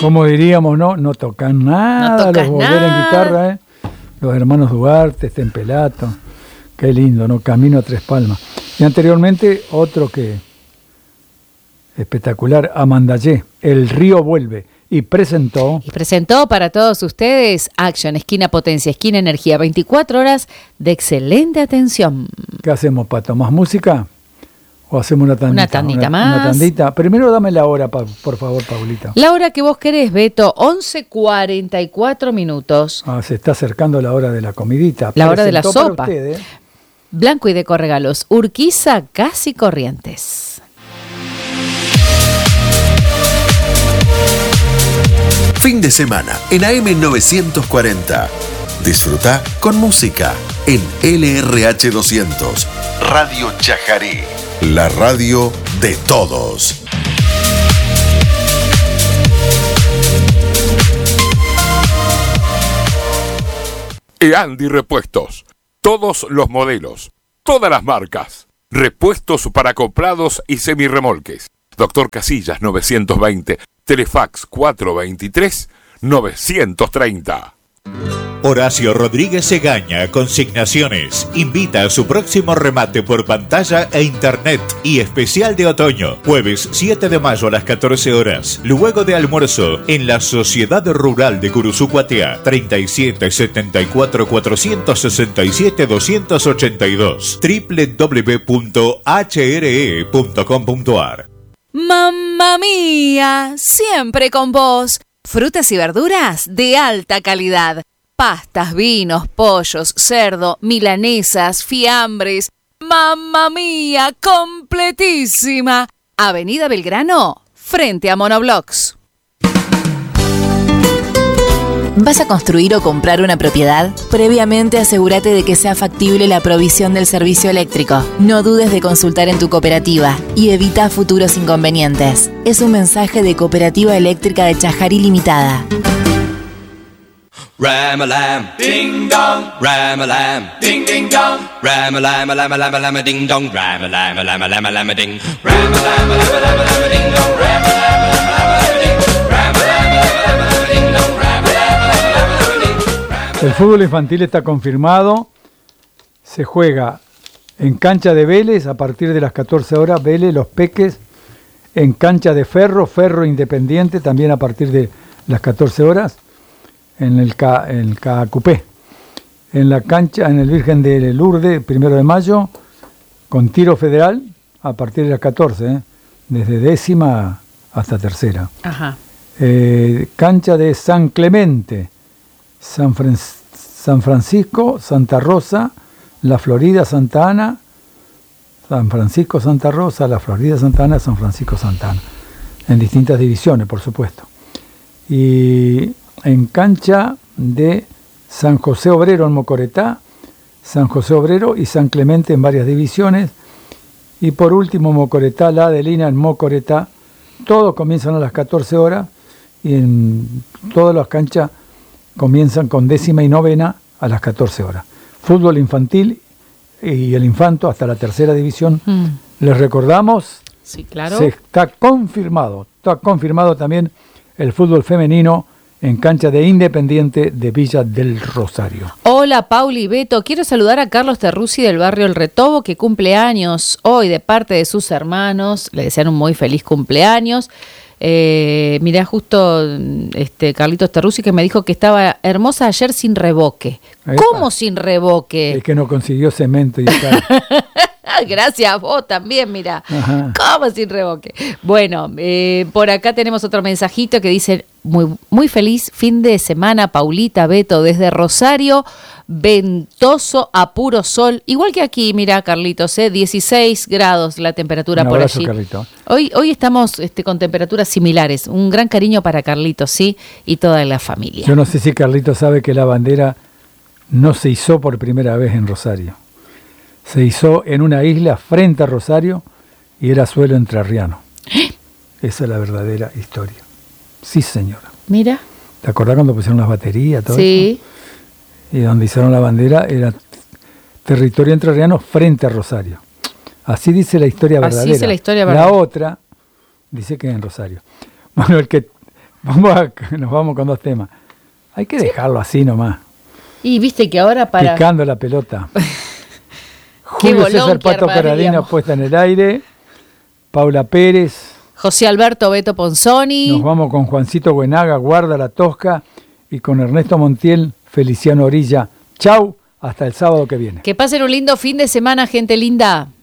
Como diríamos, no tocan nada, los boleros en guitarra, los hermanos Duarte, Tempelato, qué lindo, ¿no? Camino a Tres Palmas. Y anteriormente, otro que espectacular, Amandayé, El Río Vuelve, y presentó para todos ustedes Action, esquina potencia, esquina energía, 24 horas de excelente atención. ¿Qué hacemos, Pato? ¿Más música? ¿O hacemos una tandita? Una tandita más. Una tandita. Primero dame la hora, por favor, Paulita. La hora que vos querés, Beto, 11:44 minutos. Se está acercando la hora de la comidita. La hora de la Presentó sopa. para usted, Blanco y Deco Regalos, Urquiza, Casi Corrientes. Fin de semana en AM940. Disfruta con música en LRH 200. Radio Chajarí. La radio de todos. Eandi Repuestos. Todos los modelos. Todas las marcas. Repuestos para comprados y semirremolques. Doctor Casillas 920. Telefax 423-930. Horacio Rodríguez Egaña, Consignaciones, invita a su próximo remate por pantalla e internet y especial de otoño, jueves 7 de mayo a las 14 horas, luego de almuerzo, en la Sociedad Rural de Curuzucuatea, 37 74 467 282, www.hre.com.ar. Mamma mía, siempre con vos. Frutas y verduras de alta calidad. Pastas, vinos, pollos, cerdo, milanesas, fiambres. Mamma mía, completísima. Avenida Belgrano, frente a Monoblocks. ¿Vas a construir o comprar una propiedad? Previamente asegúrate de que sea factible la provisión del servicio eléctrico. No dudes de consultar en tu cooperativa y evita futuros inconvenientes. Es un mensaje de Cooperativa Eléctrica de Chajarí Limitada. Ram-a-lam, ding dong, ram-a-lam, ding ding dong, ram-a-lam-a-lam-a-lam-a-lam-a ding dong, ram-a-lam-a-lam-a-lam-a-lam-a-ding, ram-a-lam-a-lam-a-lam-a-lam-a ding dong, ram-a-lam-a-lam-a-lam-a-lam-a-ding, ram-a-lam-a-lam-a-lam-a-lam-a-ding dong, ram-a-lam-a-lam-a-lam-a-lam-a-ding. El fútbol infantil está confirmado. Se juega en cancha de Vélez a partir de las 14 horas, Vélez, Los Peques, en cancha de Ferro Independiente, también a partir de las 14 horas. En el Cacupé, en la cancha, en el Virgen de Lourdes, 1 de mayo, con tiro federal a partir de las 14, desde 10ª hasta 3ª. Ajá. Cancha de San Clemente, San Francisco, Santa Rosa, La Florida, Santa Ana, San Francisco, Santa Rosa, La Florida, Santa Ana, San Francisco, Santa Ana, en distintas divisiones, por supuesto. Y en cancha de San José Obrero en Mocoretá, San José Obrero y San Clemente en varias divisiones. Y por último, Mocoretá, La Adelina en Mocoretá. Todos comienzan a las 14 horas y en todas las canchas comienzan con 10ª y 9ª a las 14 horas. Fútbol infantil y el infanto hasta la 3ª división. Les recordamos, sí, claro. Está confirmado también el fútbol femenino en cancha de Independiente de Villa del Rosario. Hola, Pauli y Beto. Quiero saludar a Carlos Terruzzi del barrio El Retobo, que cumple años hoy de parte de sus hermanos. Le desean un muy feliz cumpleaños. Mirá, justo Carlitos Terruzzi, que me dijo que estaba hermosa ayer sin revoque. Epa. ¿Cómo sin revoque? Es que no consiguió cemento y está. Gracias a vos también, mira. Ajá. ¿Cómo sin revoque? Bueno, por acá tenemos otro mensajito que dice: muy feliz fin de semana, Paulita, Beto, desde Rosario, ventoso a puro sol, igual que aquí, mira, Carlitos, 16 grados la temperatura Un por abrazo, allí. Carlito. Hoy estamos con temperaturas similares. Un gran cariño para Carlitos, sí, y toda la familia. Yo no sé si Carlito sabe que la bandera no se izó por primera vez en Rosario. Se izó en una isla frente a Rosario y era suelo entrerriano. Esa es la verdadera historia. Sí, señora. Mira. ¿Te acordás cuando pusieron las baterías? Todo Sí. eso? Y donde hicieron la bandera era territorio entrerriano frente a Rosario. Así dice la historia verdadera. Así dice la historia verdadera. La otra dice que es en Rosario. Bueno, el que Nos vamos con 2 temas. Hay que dejarlo así nomás. Y viste que ahora para... Picando la pelota. Qué Julio bolón César que Pato Corradino armaríamos. puesta en el aire. Paula Pérez. José Alberto Beto Ponzoni. Nos vamos con Juancito Buenaga, Guarda la Tosca. Y con Ernesto Montiel, Feliciano Orilla. Chau, hasta el sábado que viene. Que pasen un lindo fin de semana, gente linda.